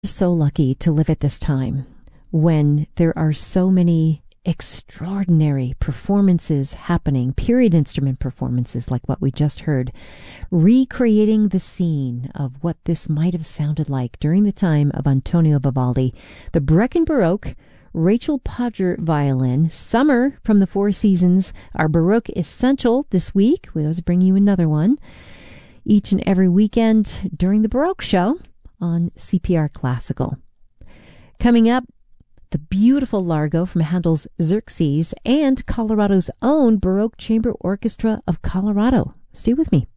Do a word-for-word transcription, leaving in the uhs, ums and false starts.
So lucky to live at this time when there are so many extraordinary performances happening, period instrument performances like what we just heard, recreating the scene of what this might have sounded like during the time of Antonio Vivaldi. The Brecken Baroque, Rachel Podger violin, Summer from the Four Seasons, our Baroque Essential this week. We always bring you another one each and every weekend during the Baroque Show on C P R Classical. Coming up, the beautiful Largo from Handel's Xerxes and Colorado's own Baroque Chamber Orchestra of Colorado. Stay with me.